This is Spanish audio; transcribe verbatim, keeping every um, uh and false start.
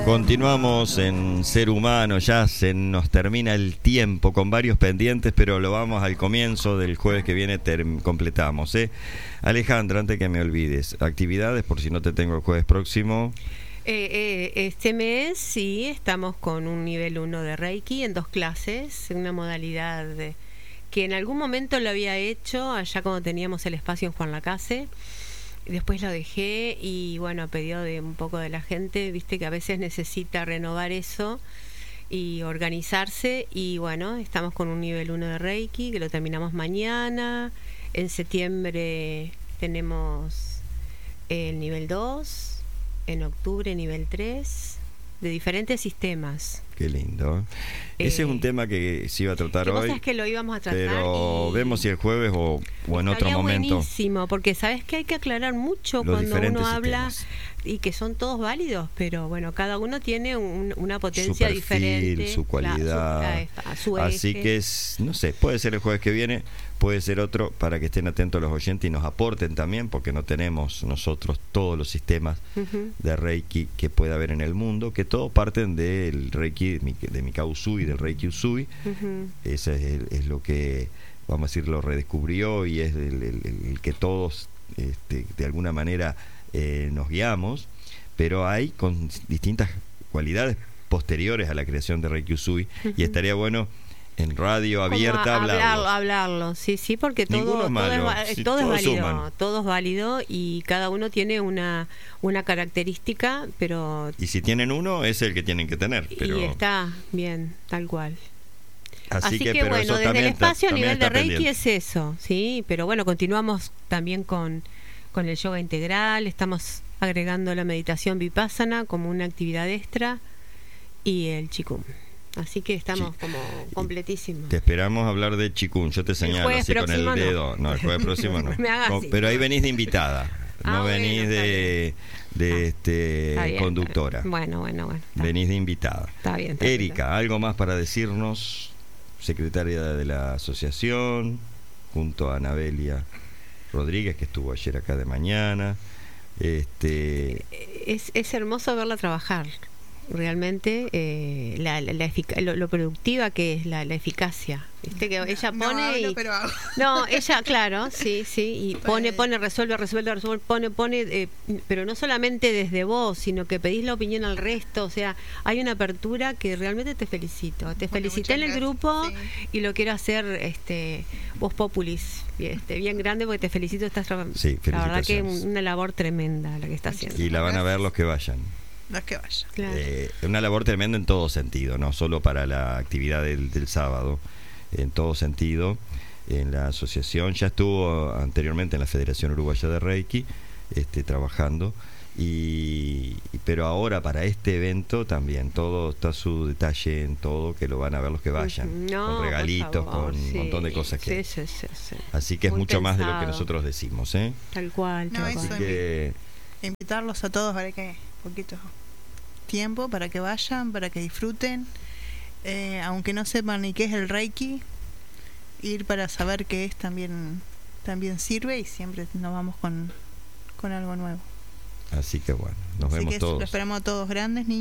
Continuamos en Ser Humano, ya se nos termina el tiempo con varios pendientes, pero lo vamos al comienzo del jueves que viene, completamos. ¿eh? Alejandra, antes que me olvides, actividades por si no te tengo el jueves próximo. Eh, eh, este mes sí, estamos con un nivel uno de Reiki en dos clases, una modalidad de, que en algún momento lo había hecho allá cuando teníamos el espacio en Juan Lacase. Después lo dejé y bueno, a pedido de un poco de la gente, viste que a veces necesita renovar eso y organizarse, y bueno, estamos con un nivel uno de Reiki que lo terminamos mañana. En septiembre tenemos el nivel dos, en octubre nivel tres, de diferentes sistemas. Qué lindo. Eh, Ese es un tema que se iba a tratar hoy. Cosas que lo íbamos a tratar, pero y vemos si el jueves o, o en otro momento. Buenísimo, porque sabes que hay que aclarar mucho Los cuando uno habla sistemas. Y que son todos válidos, pero bueno, cada uno tiene un, una potencia su perfil, diferente, su cualidad. La, su, su Así eje. que es, no sé, puede ser el jueves que viene, puede ser otro, para que estén atentos los oyentes y nos aporten también, porque no tenemos nosotros todos los sistemas uh-huh. de Reiki que pueda haber en el mundo, que todos parten del Reiki de Mikao Usui, del Reiki Usui. Uh-huh. Ese es, el, es lo que, vamos a decir, lo redescubrió y es el, el, el que todos este, de alguna manera eh, nos guiamos, pero hay con distintas cualidades posteriores a la creación de Reiki Usui. Uh-huh. Y estaría bueno en radio abierta hablarlo. hablarlo, hablarlo, sí, sí, porque todo, Ninguno es malo, todo es, sí, todo es válido, suman. todo es válido y cada uno tiene una una característica, pero y si tienen uno es el que tienen que tener, pero y está bien, tal cual. Así, Así que, que pero bueno, eso desde también el espacio está, a nivel de Reiki pendiente. es eso, sí, pero bueno, continuamos también con con el yoga integral, estamos agregando la meditación vipassana como una actividad extra y el Qigong. Así que estamos sí. como completísimos. Te esperamos hablar de Qigong, yo te señalo así con el dedo. No, no el jueves próximo no. no pero ahí venís de invitada, no ah, venís bueno, de, de ah, este conductora. Bueno, bueno, bueno. Venís de invitada. Está bien. Está Erika, bien. ¿algo más para decirnos? Secretaria de la asociación, junto a Anabelia Rodríguez, que estuvo ayer acá de mañana. Este es, es hermoso verla trabajar realmente, eh, la, la, la efic- lo, lo productiva que es la, la eficacia, viste que ella pone no, hablo, y, pero hago. no ella claro sí sí y pone pone resuelve resuelve resuelve pone pone eh, pero no solamente desde vos, sino que pedís la opinión al resto, o sea, hay una apertura que realmente te felicito, te bueno, felicité en el gracias. grupo sí. Y lo quiero hacer este vos populis este, bien grande, porque te felicito, estás trabajando, sí, la verdad que una labor tremenda la que está haciendo y la van a ver los que vayan. Los que vayan. Claro. Eh, una labor tremenda en todo sentido, no solo para la actividad del, del sábado, en todo sentido. En la asociación ya estuvo anteriormente en la Federación Uruguaya de Reiki, este, trabajando, y, y pero ahora para este evento también todo está su detalle en todo, que lo van a ver los que vayan, no, con regalitos, favor, con un sí, montón de cosas que sí, sí, sí, sí. Así que es muy mucho pensado. Más de lo que nosotros decimos, ¿eh? Tal cual, no, tal eso cual. Que invitarlos a todos para que poquito tiempo para que vayan, para que disfruten, eh, aunque no sepan ni qué es el Reiki, ir para saber qué es también también sirve, y siempre nos vamos con con algo nuevo. Así que bueno, nos Así vemos que todos. Lo esperamos a todos, grandes, niños.